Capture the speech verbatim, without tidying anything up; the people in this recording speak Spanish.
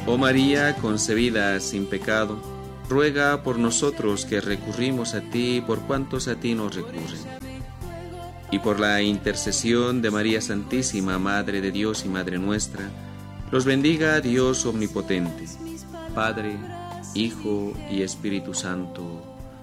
Oh María concebida sin pecado, ruega por nosotros que recurrimos a ti por cuantos a ti nos recurren. Y por la intercesión de María Santísima, Madre de Dios y Madre nuestra, los bendiga Dios omnipotente, Padre, Hijo y Espíritu Santo.